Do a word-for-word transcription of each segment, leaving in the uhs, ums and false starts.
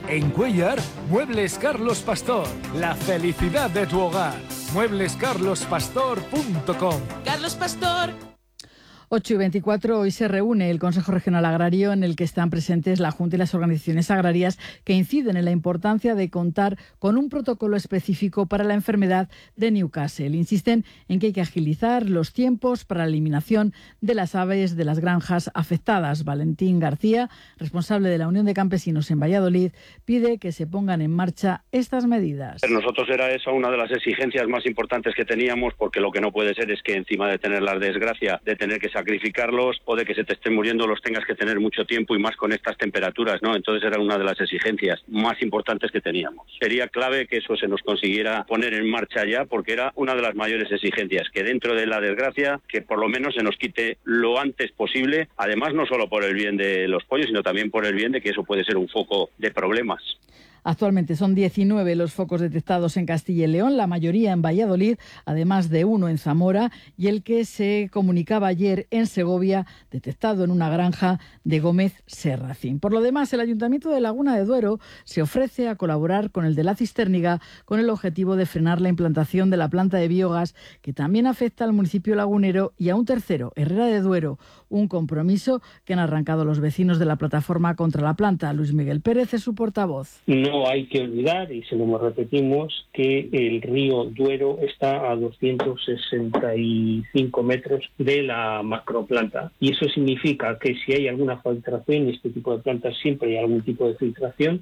En Cuéllar, Muebles Carlos Pastor. La felicidad de tu hogar. muebles carlos pastor punto com. Carlos Pastor. ocho y veinticuatro, hoy se reúne el Consejo Regional Agrario, en el que están presentes la Junta y las organizaciones agrarias, que inciden en la importancia de contar con un protocolo específico para la enfermedad de Newcastle. Insisten en que hay que agilizar los tiempos para la eliminación de las aves de las granjas afectadas. Valentín García, responsable de la Unión de Campesinos en Valladolid, pide que se pongan en marcha estas medidas. Nosotros era esa una de las exigencias más importantes que teníamos, porque lo que no puede ser es que encima de tener la desgracia de tener que sacrificarlos o de que se te estén muriendo los tengas que tener mucho tiempo, y más con estas temperaturas, ¿no? Entonces era una de las exigencias más importantes que teníamos. Sería clave que eso se nos consiguiera poner en marcha ya, porque era una de las mayores exigencias, que dentro de la desgracia, que por lo menos se nos quite lo antes posible, además no solo por el bien de los pollos, sino también por el bien de que eso puede ser un foco de problemas. Actualmente son diecinueve los focos detectados en Castilla y León, la mayoría en Valladolid, además de uno en Zamora, y el que se comunicaba ayer en Segovia, detectado en una granja de Gómez Serracín. Por lo demás, el Ayuntamiento de Laguna de Duero se ofrece a colaborar con el de la Cistérniga con el objetivo de frenar la implantación de la planta de biogás, que también afecta al municipio lagunero y a un tercero, Herrera de Duero, un compromiso que han arrancado los vecinos de la plataforma contra la planta. Luis Miguel Pérez es su portavoz. No hay que olvidar, y se lo repetimos, que el río Duero está a doscientos sesenta y cinco metros de la macroplanta, y eso significa que si hay alguna filtración, y este tipo de plantas siempre hay algún tipo de filtración,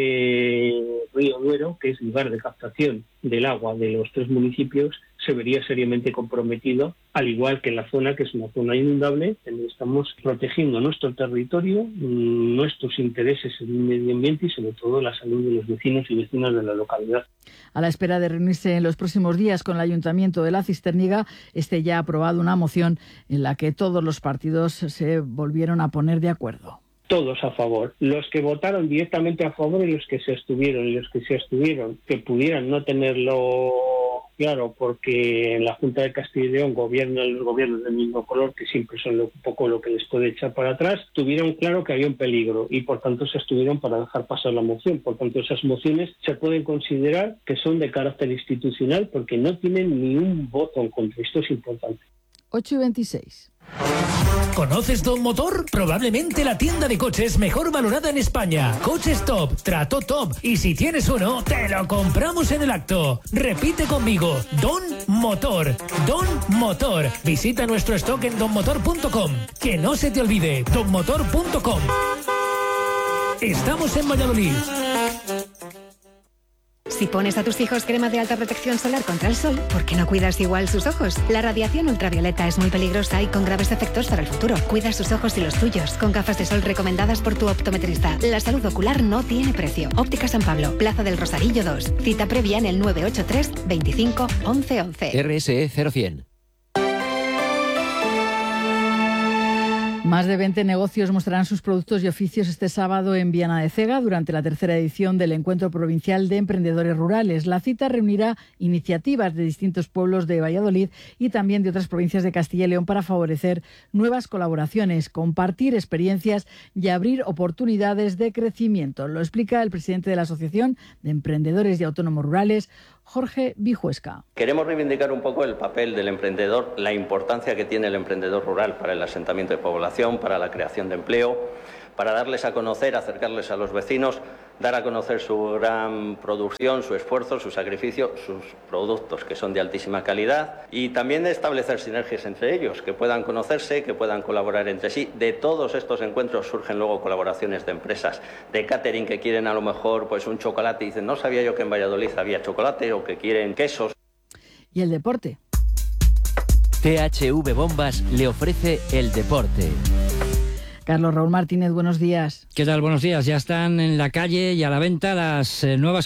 ese río Duero, que es lugar de captación del agua de los tres municipios, se vería seriamente comprometido, al igual que en la zona, que es una zona inundable, en donde estamos protegiendo nuestro territorio, nuestros intereses en el medio ambiente y sobre todo la salud de los vecinos y vecinas de la localidad. A la espera de reunirse en los próximos días con el Ayuntamiento de la Cistérniga, este ya ha aprobado una moción en la que todos los partidos se volvieron a poner de acuerdo. Todos a favor. Los que votaron directamente a favor y los que se abstuvieron, y los que se abstuvieron, que pudieran no tenerlo claro, porque en la Junta de Castilla y León gobiernan los gobiernos del mismo color, que siempre son lo, un poco lo que les puede echar para atrás, tuvieron claro que había un peligro y por tanto se abstuvieron para dejar pasar la moción. Por tanto, esas mociones se pueden considerar que son de carácter institucional porque no tienen ni un voto en contra. Esto es importante. ocho y veintiséis. ¿Conoces Don Motor? Probablemente la tienda de coches mejor valorada en España. Coches top, trato top, y si tienes uno, te lo compramos en el acto. Repite conmigo, Don Motor. Don Motor. Visita nuestro stock en don motor punto com. Que no se te olvide, don motor punto com. Estamos en Valladolid. Si pones a tus hijos crema de alta protección solar contra el sol, ¿por qué no cuidas igual sus ojos? La radiación ultravioleta es muy peligrosa y con graves efectos para el futuro. Cuida sus ojos y los tuyos con gafas de sol recomendadas por tu optometrista. La salud ocular no tiene precio. Óptica San Pablo, Plaza del Rosarillo dos. Cita previa en el nueve ocho tres, veinticinco, once once. R S E cero cien. Más de veinte negocios mostrarán sus productos y oficios este sábado en Viana de Cega durante la tercera edición del Encuentro Provincial de Emprendedores Rurales. La cita reunirá iniciativas de distintos pueblos de Valladolid y también de otras provincias de Castilla y León para favorecer nuevas colaboraciones, compartir experiencias y abrir oportunidades de crecimiento. Lo explica el presidente de la Asociación de Emprendedores y Autónomos Rurales, Jorge Vijuesca. Queremos reivindicar un poco el papel del emprendedor, la importancia que tiene el emprendedor rural para el asentamiento de población, para la creación de empleo, para darles a conocer, acercarles a los vecinos, dar a conocer su gran producción, su esfuerzo, su sacrificio, sus productos que son de altísima calidad, y también establecer sinergias entre ellos, que puedan conocerse, que puedan colaborar entre sí. De todos estos encuentros surgen luego colaboraciones de empresas, de catering que quieren a lo mejor pues un chocolate y dicen, no sabía yo que en Valladolid había chocolate, o que quieren quesos. ¿Y el deporte? T H V Bombas le ofrece el deporte. Carlos Raúl Martínez, buenos días. ¿Qué tal? Buenos días. Ya están en la calle y a la venta las eh, nuevas